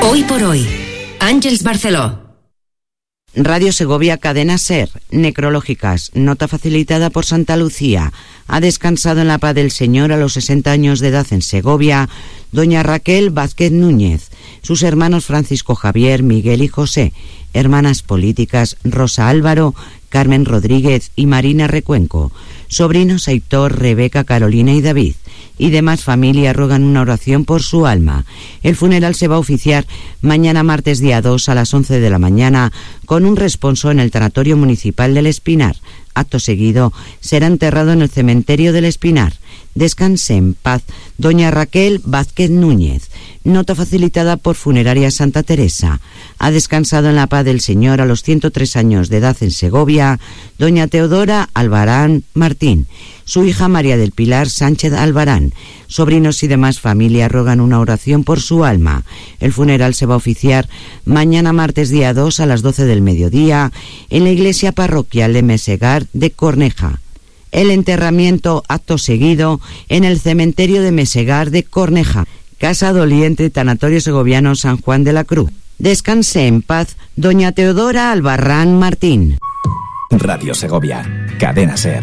Hoy por hoy, Àngels Barceló. Radio Segovia, Cadena SER, necrológicas, nota facilitada por Santa Lucía. Ha descansado en la paz del Señor a los 60 años de edad en Segovia doña Raquel Vázquez Núñez, sus hermanos Francisco Javier, Miguel y José, hermanas políticas Rosa Álvaro, Carmen Rodríguez y Marina Recuenco, sobrinos Aitor, Rebeca, Carolina y David, y demás familia rogan una oración por su alma. El funeral se va a oficiar mañana martes día 2 a las 11 de la mañana con un responso en el tanatorio municipal del Espinar. Acto seguido será enterrado en el cementerio del Espinar. Descanse en paz doña Raquel Vázquez Núñez. Nota facilitada por Funeraria Santa Teresa. Ha descansado en la paz del Señor a los 103 años de edad en Segovia doña Teodora Albarán Martín, su hija María del Pilar Sánchez Albarán. Sobrinos y demás familia rogan una oración por su alma. El funeral se va a oficiar mañana martes día 2 a las 12 del mediodía en la iglesia parroquial de Mesegar de Corneja. El enterramiento acto seguido en el cementerio de Mesegar de Corneja, Casa Doliente, Tanatorio Segoviano San Juan de la Cruz. Descanse en paz doña Teodora Albarrán Martín. Radio Segovia, Cadena SER.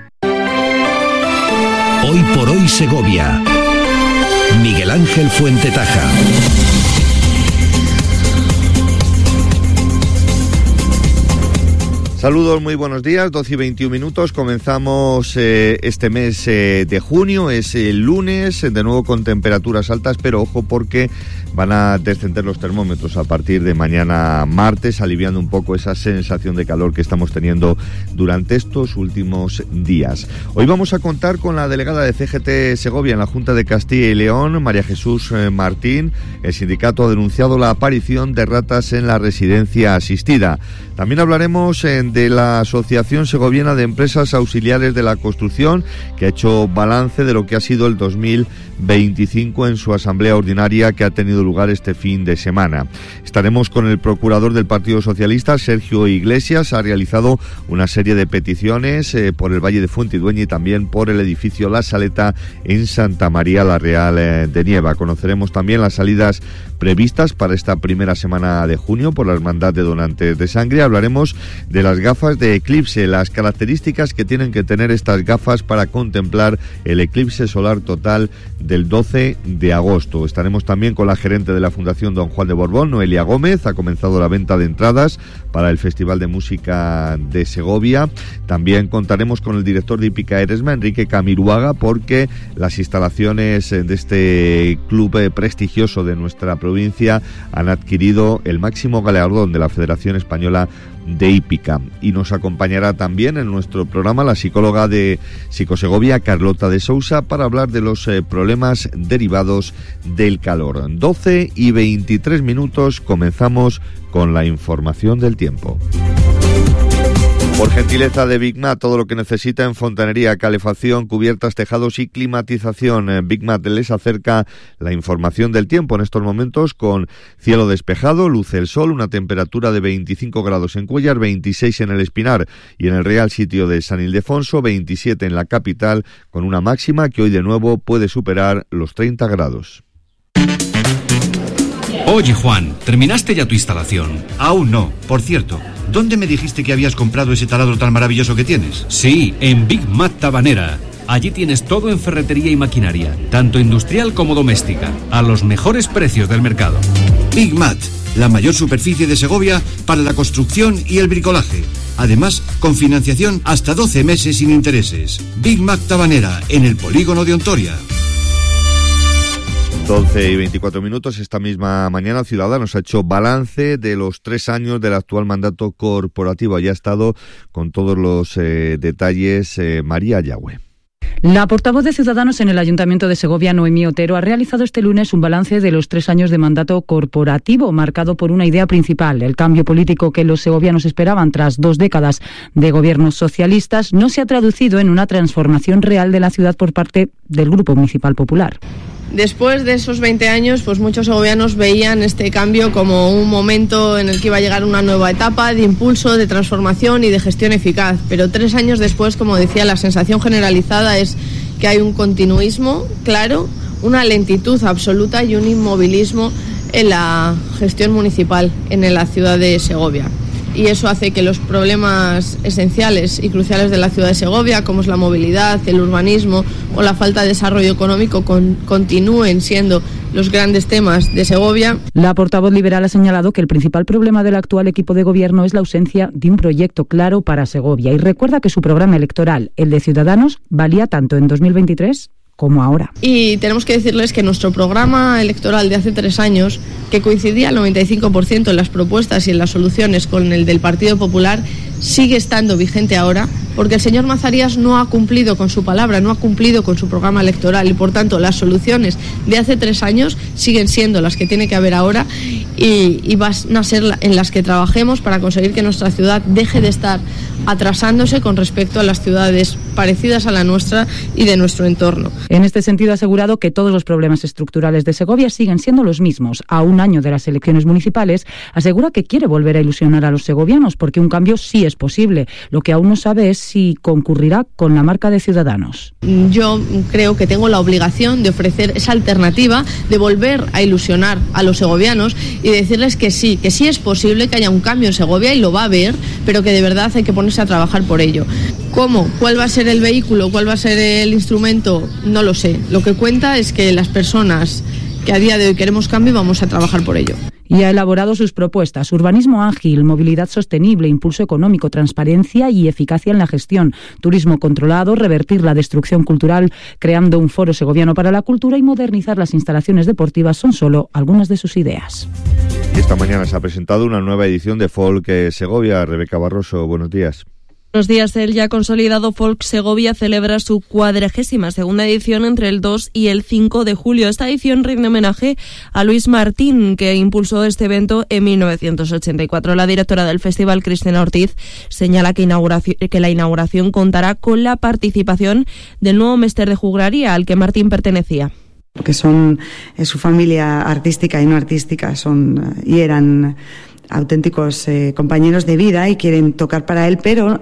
Hoy por hoy Segovia. Miguel Ángel Fuentetaja. Saludos, muy buenos días, 12 y 21 minutos, comenzamos este mes de junio, es el lunes, de nuevo con temperaturas altas, pero ojo porque van a descender los termómetros a partir de mañana martes, aliviando un poco esa sensación de calor que estamos teniendo durante estos últimos días. Hoy vamos a contar con la delegada de CGT Segovia en la Junta de Castilla y León, María Jesús Martín. El sindicato ha denunciado la aparición de ratas en la residencia asistida. También hablaremos de la Asociación Segoviana de Empresas Auxiliares de la Construcción, que ha hecho balance de lo que ha sido el 2025 en su asamblea ordinaria que ha tenido lugar este fin de semana. Estaremos con el procurador del Partido Socialista, Sergio Iglesias. Ha realizado una serie de peticiones por el Valle de Fuentidueña y también por el edificio La Saleta en Santa María la Real de Nieva. Conoceremos también las salidas previstas para esta primera semana de junio por la Hermandad de Donantes de Sangre. Hablaremos de las gafas de eclipse, las características que tienen que tener estas gafas para contemplar el eclipse solar total del 12 de agosto. Estaremos también con la gerente de la Fundación Don Juan de Borbón, Noelia Gómez. Ha comenzado la venta de entradas para el Festival de Música de Segovia. También contaremos con el director de Hípica Eresma, Enrique Camiruaga, porque las instalaciones de este club prestigioso de nuestra provincia han adquirido el máximo galardón de la Federación Española de Hípica. Y nos acompañará también en nuestro programa la psicóloga de Psicosegovia, Carlota de Sousa, para hablar de los problemas derivados del calor. 12 y 23 minutos, comenzamos con la información del tiempo. Por gentileza de Bigmat, todo lo que necesita en fontanería, calefacción, cubiertas, tejados y climatización. Bigmat les acerca la información del tiempo en estos momentos con cielo despejado, luce el sol, una temperatura de 25 grados en Cuéllar, 26 en el Espinar y en el Real Sitio de San Ildefonso, 27 en la capital, con una máxima que hoy de nuevo puede superar los 30 grados. Oye, Juan, ¿terminaste ya tu instalación? Aún no. Por cierto, ¿dónde me dijiste que habías comprado ese taladro tan maravilloso que tienes? Sí, en Big Mat Tabanera. Allí tienes todo en ferretería y maquinaria, tanto industrial como doméstica, a los mejores precios del mercado. Big Mat, la mayor superficie de Segovia para la construcción y el bricolaje. Además, con financiación hasta 12 meses sin intereses. Big Mat Tabanera, en el polígono de Ontoria. 12 y 24 minutos, esta misma mañana Ciudadanos ha hecho balance de los 3 años del actual mandato corporativo. Ya ha estado con todos los detalles María Yagüe. La portavoz de Ciudadanos en el Ayuntamiento de Segovia, Noemí Otero, ha realizado este lunes un balance de los 3 años de mandato corporativo, marcado por una idea principal. El cambio político que los segovianos esperaban tras 2 décadas de gobiernos socialistas no se ha traducido en una transformación real de la ciudad por parte del Grupo Municipal Popular. Después de esos 20 años, pues muchos segovianos veían este cambio como un momento en el que iba a llegar una nueva etapa de impulso, de transformación y de gestión eficaz. Pero 3 años después, como decía, la sensación generalizada es que hay un continuismo claro, una lentitud absoluta y un inmovilismo en la gestión municipal en la ciudad de Segovia. Y eso hace que los problemas esenciales y cruciales de la ciudad de Segovia, como es la movilidad, el urbanismo o la falta de desarrollo económico, continúen siendo los grandes temas de Segovia. La portavoz liberal ha señalado que el principal problema del actual equipo de gobierno es la ausencia de un proyecto claro para Segovia y recuerda que su programa electoral, el de Ciudadanos, valía tanto en 2023 como ahora. Y tenemos que decirles que nuestro programa electoral de hace 3 años, que coincidía al 95% en las propuestas y en las soluciones con el del Partido Popular, sigue estando vigente ahora, porque el señor Mazarías no ha cumplido con su palabra, no ha cumplido con su programa electoral y por tanto las soluciones de hace 3 años siguen siendo las que tiene que haber ahora y van a ser en las que trabajemos para conseguir que nuestra ciudad deje de estar atrasándose con respecto a las ciudades parecidas a la nuestra y de nuestro entorno. En este sentido ha asegurado que todos los problemas estructurales de Segovia siguen siendo los mismos. A un año de las elecciones municipales, asegura que quiere volver a ilusionar a los segovianos porque un cambio sí es posible. Lo que aún no sabe es si concurrirá con la marca de Ciudadanos. Yo creo que tengo la obligación de ofrecer esa alternativa, de volver a ilusionar a los segovianos y decirles que sí es posible que haya un cambio en Segovia y lo va a haber, pero que de verdad hay que ponerse a trabajar por ello. ¿Cómo? ¿Cuál va a ser el vehículo? ¿Cuál va a ser el instrumento? No lo sé. Lo que cuenta es que las personas que a día de hoy queremos cambio vamos a trabajar por ello. Y ha elaborado sus propuestas: urbanismo ágil, movilidad sostenible, impulso económico, transparencia y eficacia en la gestión, turismo controlado, revertir la destrucción cultural creando un foro segoviano para la cultura y modernizar las instalaciones deportivas son solo algunas de sus ideas. Y esta mañana se ha presentado una nueva edición de Folk Segovia. Rebeca Barroso, buenos días. Buenos días. El ya consolidado Folk Segovia celebra su 42ª edición entre el 2 y el 5 de julio. Esta edición rinde homenaje a Luis Martín, que impulsó este evento en 1984. La directora del festival, Cristina Ortiz, señala que la inauguración contará con la participación del nuevo Mester de Juglaría, al que Martín pertenecía. Que son su familia artística y no artística, y eran auténticos compañeros de vida y quieren tocar para él, pero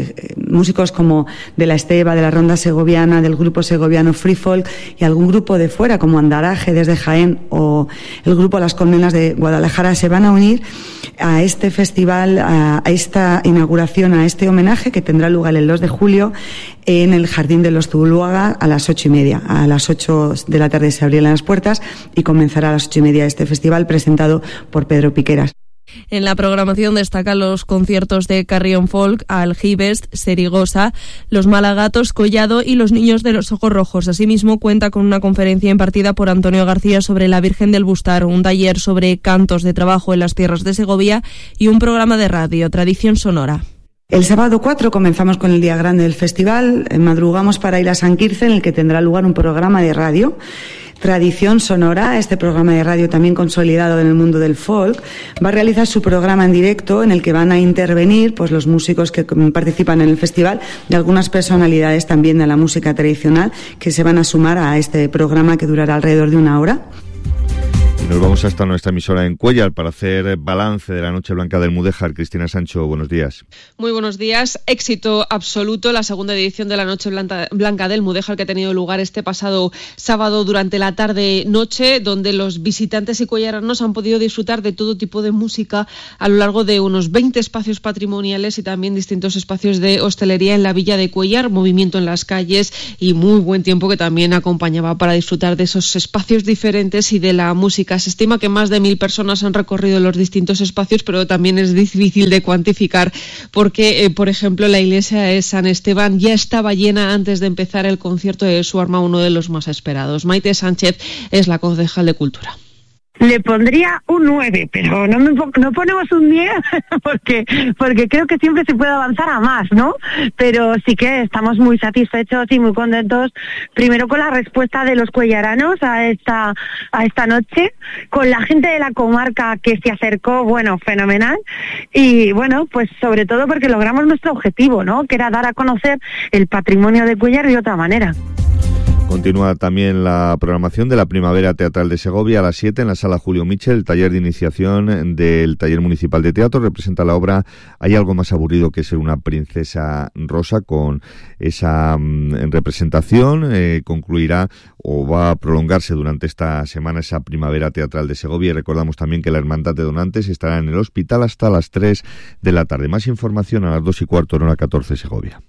músicos como de la Esteba, de la Ronda Segoviana, del grupo segoviano Free Folk y algún grupo de fuera como Andaraje desde Jaén o el grupo Las Colmenas de Guadalajara se van a unir a este festival, a esta inauguración, a este homenaje que tendrá lugar el 2 de julio en el Jardín de los Zuloaga a las 8:30. A las 8 de la tarde se abrirán las puertas y comenzará a las 8:30 este festival presentado por Pedro Piqueras. En la programación destacan los conciertos de Carrión Folk, Aljibes, Serigosa, Los Malagatos, Collado y Los Niños de los Ojos Rojos. Asimismo, cuenta con una conferencia impartida por Antonio García sobre la Virgen del Bustar, un taller sobre cantos de trabajo en las tierras de Segovia y un programa de radio, Tradición Sonora. El sábado 4 comenzamos con el día grande del festival. Madrugamos para ir a San Quirce, en el que tendrá lugar un programa de radio, Tradición Sonora. Este programa de radio, también consolidado en el mundo del folk, va a realizar su programa en directo, en el que van a intervenir pues los músicos que participan en el festival y algunas personalidades también de la música tradicional que se van a sumar a este programa, que durará alrededor de 1 hora. Nos vamos hasta nuestra emisora en Cuéllar para hacer balance de la Noche Blanca del Mudéjar. Cristina Sancho, buenos días. Muy buenos días. Éxito absoluto la segunda edición de la Noche Blanca del Mudéjar, que ha tenido lugar este pasado sábado durante la tarde-noche, donde los visitantes y cuellaranos han podido disfrutar de todo tipo de música a lo largo de unos 20 espacios patrimoniales y también distintos espacios de hostelería en la villa de Cuéllar, movimiento en las calles y muy buen tiempo que también acompañaba para disfrutar de esos espacios diferentes y de la música. Se estima que más de 1.000 personas han recorrido los distintos espacios, pero también es difícil de cuantificar porque, por ejemplo, la iglesia de San Esteban ya estaba llena antes de empezar el concierto de Su Arma, uno de los más esperados. Maite Sánchez es la concejal de Cultura. Le pondría un 9, pero no ponemos un 10 porque creo que siempre se puede avanzar a más, ¿no? Pero sí que estamos muy satisfechos y muy contentos, primero con la respuesta de los cuellaranos a esta noche, con la gente de la comarca que se acercó, bueno, fenomenal, y bueno, pues sobre todo porque logramos nuestro objetivo, ¿no? Que era dar a conocer el patrimonio de Cuéllar de otra manera. Continúa también la programación de la Primavera Teatral de Segovia a las 7 en la Sala Julio Mitchell. El taller de iniciación del Taller Municipal de Teatro representa la obra Hay algo más aburrido que ser una princesa rosa. Con esa representación concluirá o va a prolongarse durante esta semana esa Primavera Teatral de Segovia. Y recordamos también que la Hermandad de Donantes estará en el hospital hasta las 3 de la tarde. Más información a las 2:15 en hora 14 Segovia.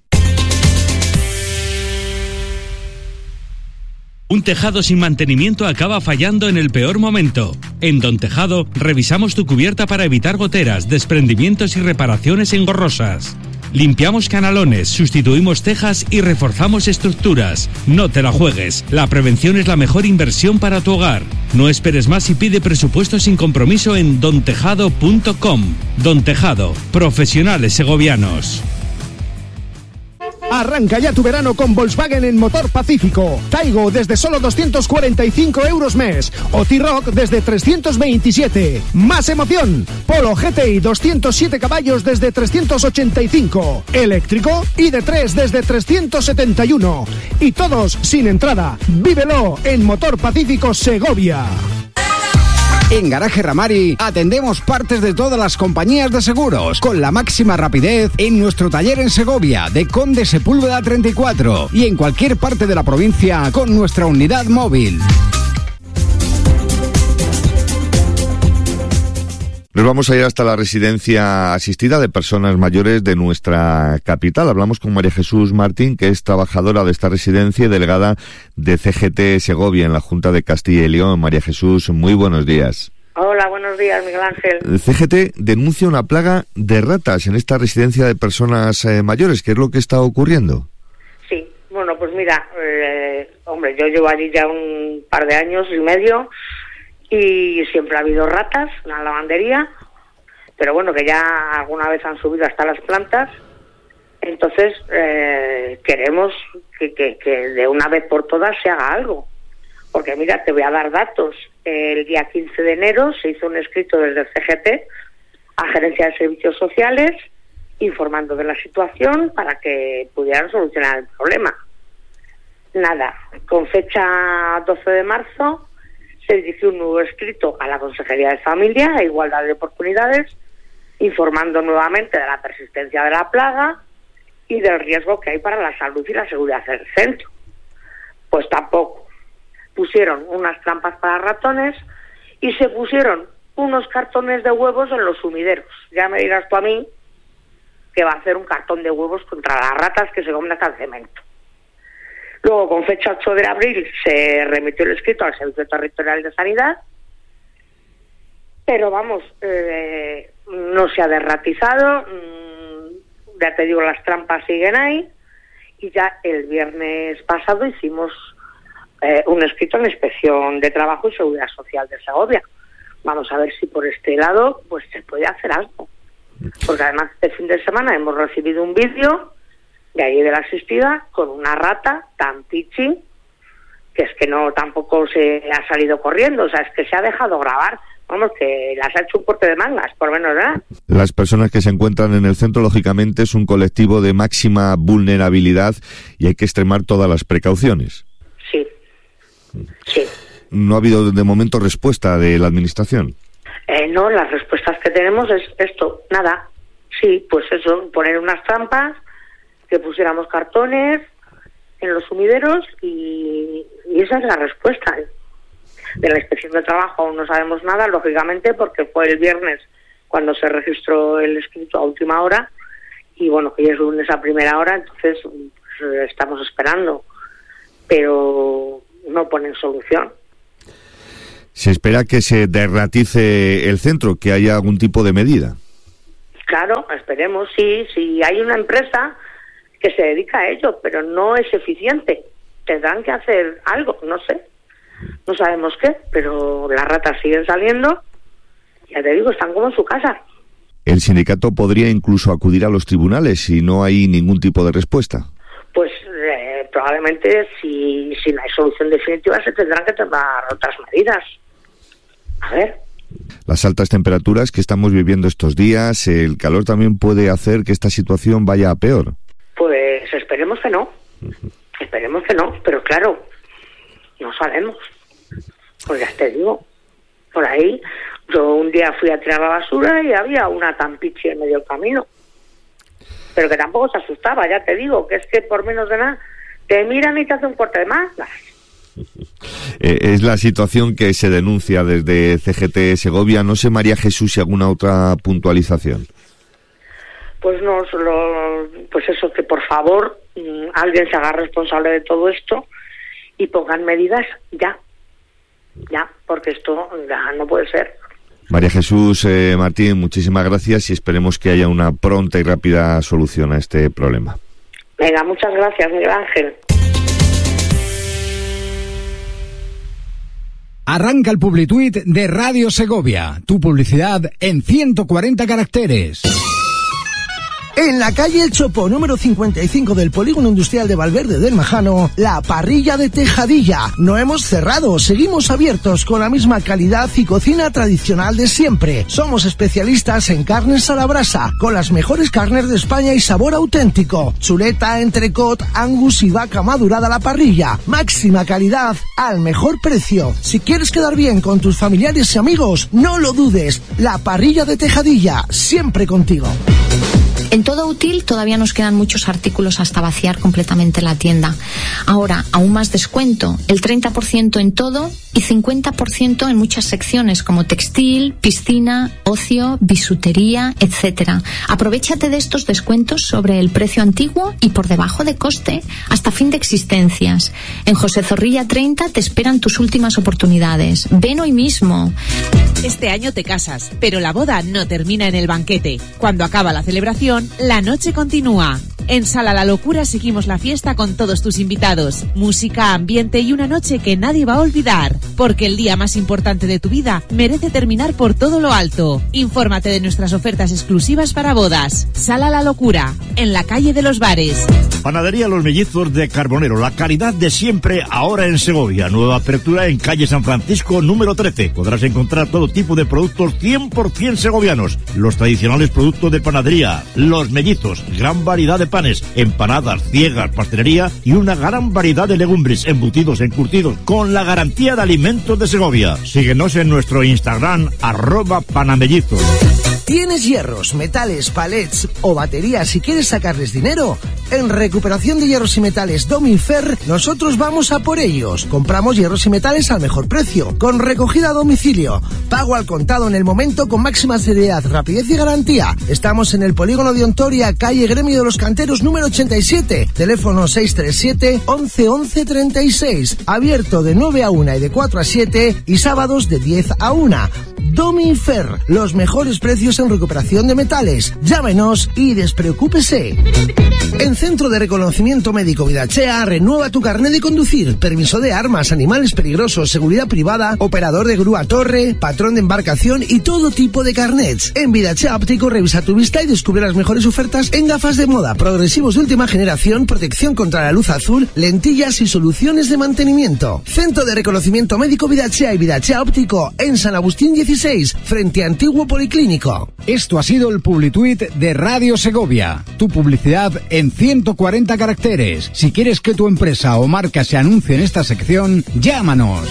Un tejado sin mantenimiento acaba fallando en el peor momento. En Don Tejado revisamos tu cubierta para evitar goteras, desprendimientos y reparaciones engorrosas. Limpiamos canalones, sustituimos tejas y reforzamos estructuras. No te la juegues. La prevención es la mejor inversión para tu hogar. No esperes más y pide presupuesto sin compromiso en dontejado.com. Don Tejado, profesionales segovianos. Arranca ya tu verano con Volkswagen en Motor Pacífico. Taigo desde solo 245 euros mes. O T-Roc desde 327. ¡Más emoción! Polo GTI 207 caballos desde 385. Eléctrico ID3 desde 371. Y todos sin entrada. Vívelo en Motor Pacífico Segovia. En Garaje Ramari atendemos partes de todas las compañías de seguros con la máxima rapidez en nuestro taller en Segovia de Conde Sepúlveda 34 y en cualquier parte de la provincia con nuestra unidad móvil. Nos vamos a ir hasta la residencia asistida de personas mayores de nuestra capital. Hablamos con María Jesús Martín, que es trabajadora de esta residencia y delegada de CGT Segovia en la Junta de Castilla y León. María Jesús, muy buenos días. Hola, buenos días, Miguel Ángel. El CGT denuncia una plaga de ratas en esta residencia de personas mayores. ¿Qué es lo que está ocurriendo? Sí, bueno, pues mira, hombre, yo llevo allí ya un par de años y medio y siempre ha habido ratas en la lavandería, pero bueno, que ya alguna vez han subido hasta las plantas. Entonces queremos que de una vez por todas se haga algo, porque mira, te voy a dar datos. El día 15 de enero se hizo un escrito desde el CGT a Gerencia de Servicios Sociales informando de la situación para que pudieran solucionar el problema. Nada, con fecha 12 de marzo se dirigió un nuevo escrito a la Consejería de Familia e Igualdad de Oportunidades, informando nuevamente de la persistencia de la plaga y del riesgo que hay para la salud y la seguridad del centro. Pues tampoco. Pusieron unas trampas para ratones y se pusieron unos cartones de huevos en los sumideros. Ya me dirás tú a mí que va a hacer un cartón de huevos contra las ratas que se comen hasta el cemento. Luego, con fecha 8 de abril, se remitió el escrito al Servicio Territorial de Sanidad, pero vamos, no se ha derratizado, ya te digo, las trampas siguen ahí, y ya el viernes pasado hicimos un escrito en la Inspección de Trabajo y Seguridad Social de Segovia. Vamos a ver si por este lado pues se puede hacer algo, porque además este fin de semana hemos recibido un vídeo de allí de la asistida con una rata tan pichi que es que no tampoco se ha salido corriendo, o sea, es que se ha dejado grabar, vamos, que las ha hecho un corte de mangas, por menos nada. Las personas que se encuentran en el centro, lógicamente, es un colectivo de máxima vulnerabilidad y hay que extremar todas las precauciones. Sí, sí. ¿No ha habido de momento respuesta de la administración? No, las respuestas que tenemos es esto, nada. Sí, pues eso, poner unas trampas, que pusiéramos cartones en los sumideros y esa es la respuesta. De la Inspección de Trabajo aún no sabemos nada, lógicamente, porque fue el viernes cuando se registró el escrito a última hora y bueno, que ya es lunes a primera hora, entonces pues, estamos esperando, pero no ponen solución. ¿Se espera que se derratice el centro, que haya algún tipo de medida? Claro, esperemos, sí. Si hay una empresa que se dedica a ello, pero no es eficiente. Tendrán que hacer algo, no sé. No sabemos qué, pero las ratas siguen saliendo. Ya te digo, están como en su casa. ¿El sindicato podría incluso acudir a los tribunales si no hay ningún tipo de respuesta? Pues probablemente si no hay solución definitiva se tendrán que tomar otras medidas. A ver. Las altas temperaturas que estamos viviendo estos días, el calor también puede hacer que esta situación vaya a peor. Pues esperemos que no. Esperemos que no, pero claro, no sabemos. Pues ya te digo, por ahí, yo un día fui a tirar la basura y había una tampichi en medio del camino. Pero que tampoco se asustaba, ya te digo, que es que por menos de nada te miran y te hacen un corte de más. Es la situación que se denuncia desde CGT Segovia. No sé, María Jesús, si alguna otra puntualización. Pues no, solo, pues eso, que por favor alguien se haga responsable de todo esto y pongan medidas ya, porque esto ya no puede ser. María Jesús Martín, muchísimas gracias y esperemos que haya una pronta y rápida solución a este problema. Venga, muchas gracias, Miguel Ángel. Arranca el Publituit de Radio Segovia. Tu publicidad en 140 caracteres. En la calle El Chopo, número 55 del Polígono Industrial de Valverde del Majano, la parrilla de Tejadilla. No hemos cerrado, seguimos abiertos con la misma calidad y cocina tradicional de siempre. Somos especialistas en carnes a la brasa, con las mejores carnes de España y sabor auténtico. Chuleta, entrecot, angus y vaca madurada a la parrilla. Máxima calidad al mejor precio. Si quieres quedar bien con tus familiares y amigos, no lo dudes. La parrilla de Tejadilla, siempre contigo. En Todo Útil todavía nos quedan muchos artículos hasta vaciar completamente la tienda. Ahora, aún más descuento, el 30% en todo y 50% en muchas secciones como textil, piscina, ocio, bisutería, etc. Aprovechate de estos descuentos sobre el precio antiguo y por debajo de coste hasta fin de existencias. En José Zorrilla 30 te esperan tus últimas oportunidades. Ven hoy mismo. Este año te casas, pero la boda no termina en el banquete. Cuando acaba la celebración, la noche continúa. En Sala La Locura seguimos la fiesta con todos tus invitados. Música, ambiente y una noche que nadie va a olvidar. Porque el día más importante de tu vida merece terminar por todo lo alto. Infórmate de nuestras ofertas exclusivas para bodas. Sala La Locura, en la calle de los Bares. Panadería Los Mellizos de Carbonero, la calidad de siempre ahora en Segovia. Nueva apertura en calle San Francisco número 13. Podrás encontrar todo tipo de productos 100% segovianos. Los tradicionales productos de panadería, Los Mellizos, gran variedad de panes, empanadas, ciegas, pastelería y una gran variedad de legumbres, embutidos, encurtidos, con la garantía de alimentos de Segovia. Síguenos en nuestro Instagram, @panamellizos. ¿Tienes hierros, metales, palets o baterías y quieres sacarles dinero? En Recuperación de Hierros y Metales Domifer, nosotros vamos a por ellos. Compramos hierros y metales al mejor precio, con recogida a domicilio, pago al contado en el momento con máxima seriedad, rapidez y garantía. Estamos en el Polígono de Ontoria, calle Gremio de los Canteros número 87, teléfono 637 11 11 36, abierto de 9 a 1 y de 4 a 7 y sábados de 10 a 1. Domifer, los mejores precios en recuperación de metales. Llámenos y despreocúpese. En Centro de Reconocimiento Médico Vidachea, renueva tu carnet de conducir, permiso de armas, animales peligrosos, seguridad privada, operador de grúa torre, patrón de embarcación y todo tipo de carnets. En Vidachea Óptico revisa tu vista y descubre las mejores ofertas en gafas de moda, progresivos de última generación, protección contra la luz azul, lentillas y soluciones de mantenimiento. Centro de Reconocimiento Médico Vidachea y Vidachea Óptico en San Agustín 16, frente a Antiguo Policlínico. Esto ha sido el Publituit de Radio Segovia. Tu publicidad en 140 caracteres. Si quieres que tu empresa o marca se anuncie en esta sección, llámanos.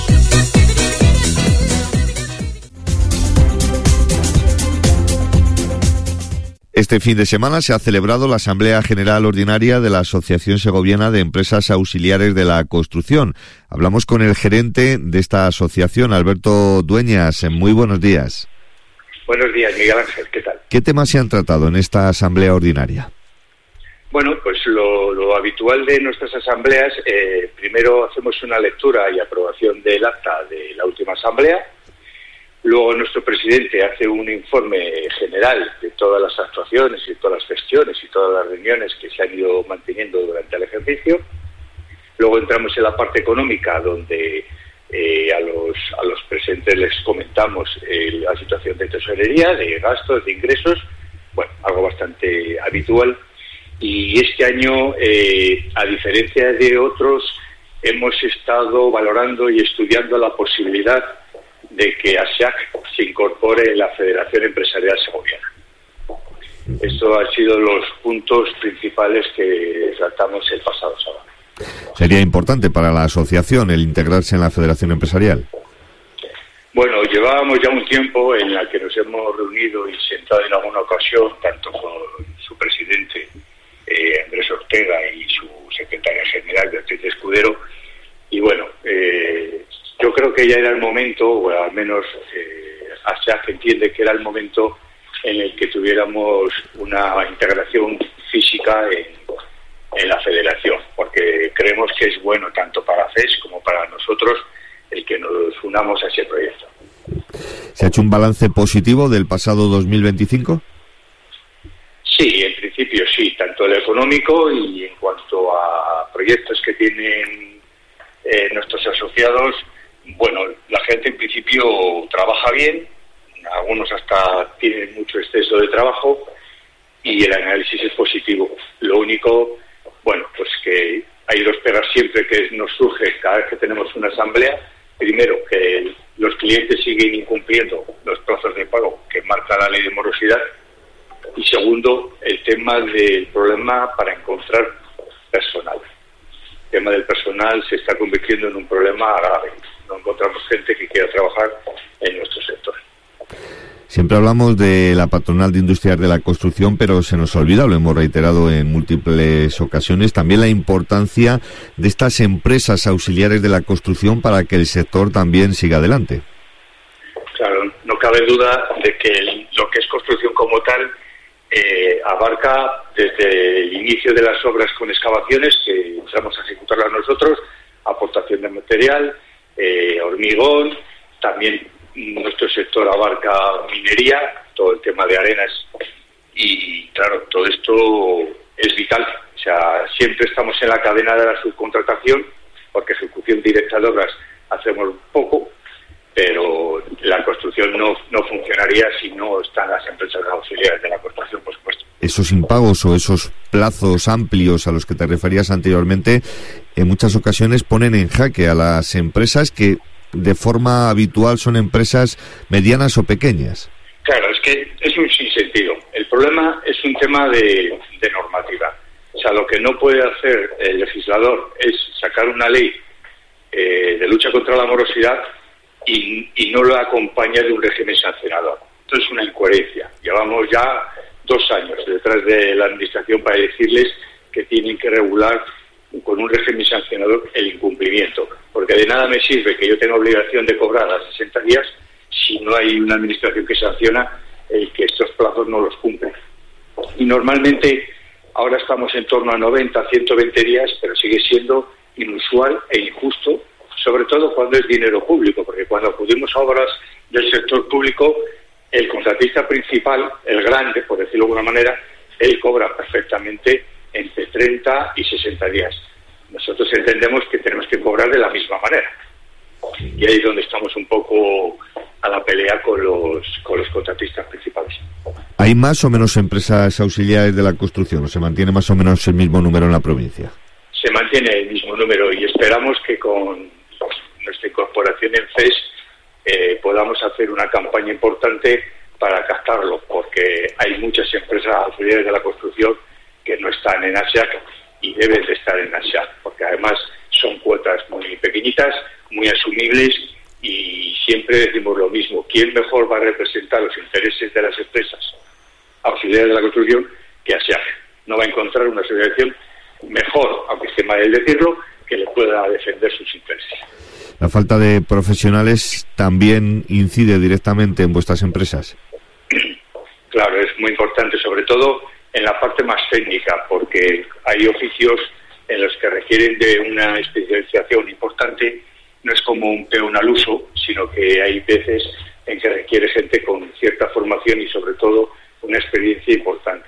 Este fin de semana se ha celebrado la Asamblea General Ordinaria de la Asociación Segoviana de Empresas Auxiliares de la Construcción. Hablamos con el gerente de esta asociación, Alberto Dueñas. Muy buenos días. Buenos días, Miguel Ángel. ¿Qué tal? ¿Qué temas se han tratado en esta Asamblea Ordinaria? Bueno, pues lo habitual de nuestras asambleas, primero hacemos una lectura y aprobación del acta de la última asamblea. Luego nuestro presidente hace un informe general de todas las actuaciones y todas las gestiones y todas las reuniones que se han ido manteniendo durante el ejercicio. Luego entramos en la parte económica, donde a los presentes les comentamos la situación de tesorería, de gastos, de ingresos, bueno, algo bastante habitual. Y este año, a diferencia de otros, hemos estado valorando y estudiando la posibilidad de que ASEAC se incorpore en la Federación Empresarial Segoviana. Estos han sido los puntos principales que tratamos el pasado sábado. Sería importante para la asociación el integrarse en la Federación Empresarial. Bueno, llevábamos ya un tiempo en la que nos hemos reunido y sentado en alguna ocasión, tanto con su presidente, Andrés Ortega, y su secretaria general, Beatriz Escudero, y bueno, yo creo que ya era el momento, o al menos ASEAC entiende que era el momento en el que tuviéramos una integración física en la federación, porque creemos que es bueno tanto para CES como para nosotros el que nos unamos a ese proyecto. ¿Se ha hecho un balance positivo del pasado 2025? Sí, en principio sí, tanto el económico y en cuanto a proyectos que tienen nuestros asociados. Bueno, la gente en principio trabaja bien, algunos hasta tienen mucho exceso de trabajo y el análisis es positivo. Lo único, bueno, pues que hay dos pegas siempre que nos surge cada vez que tenemos una asamblea. Primero, que los clientes siguen incumpliendo los plazos de pago que marca la ley de morosidad. Y segundo, el tema del problema para encontrar personal. El tema del personal se está convirtiendo en un problema grave. No encontramos gente que quiera trabajar en nuestro sector. Siempre hablamos de la patronal de industrias de la construcción, pero se nos olvida, lo hemos reiterado en múltiples ocasiones, también la importancia de estas empresas auxiliares de la construcción para que el sector también siga adelante. Claro, no cabe duda de que lo que es construcción como tal abarca desde el inicio de las obras con excavaciones, que entramos a ejecutarlas nosotros, aportación de material, hormigón, también nuestro sector abarca minería, todo el tema de arenas y claro, todo esto es vital. O sea, siempre estamos en la cadena de la subcontratación porque ejecución directa de obras hacemos poco, pero la construcción no funcionaría si no están las empresas auxiliares de la construcción, por supuesto. Esos impagos o esos plazos amplios a los que te referías anteriormente en muchas ocasiones ponen en jaque a las empresas que de forma habitual son empresas medianas o pequeñas. Claro, es que es un sinsentido. El problema es un tema de normativa. O sea, lo que no puede hacer el legislador es sacar una ley de lucha contra la morosidad y no lo acompaña de un régimen sancionador. Entonces es una incoherencia. Llevamos ya 2 años detrás de la administración para decirles que tienen que regular con un régimen sancionador el incumplimiento, porque de nada me sirve que yo tenga obligación de cobrar a 60 días si no hay una administración que sanciona el que estos plazos no los cumplen. Y normalmente ahora estamos en torno a 90, 120 días, pero sigue siendo inusual e injusto, sobre todo cuando es dinero público, porque cuando acudimos a obras del sector público, el contratista principal, el grande, por decirlo de alguna manera, él cobra perfectamente entre 30 y 60 días. Nosotros entendemos que tenemos que cobrar de la misma manera. Y ahí es donde estamos un poco a la pelea con los contratistas principales. ¿Hay más o menos empresas auxiliares de la construcción o se mantiene más o menos el mismo número en la provincia? Se mantiene el mismo número y esperamos que con nuestra incorporación en CES podamos hacer una campaña importante para captarlo, porque hay muchas empresas auxiliares de la construcción que no están en ASEAC y deben de estar en ASEAC, porque además son cuotas muy pequeñitas, muy asumibles y siempre decimos lo mismo: ¿quién mejor va a representar los intereses de las empresas auxiliares de la construcción que ASEAC? No va a encontrar una asociación mejor, aunque esté mal el decirlo, que le pueda defender sus intereses. ¿La falta de profesionales también incide directamente en vuestras empresas? Claro, es muy importante, sobre todo en la parte más técnica, porque hay oficios en los que requieren de una especialización importante. No es como un peón al uso, sino que hay veces en que requiere gente con cierta formación y sobre todo una experiencia importante.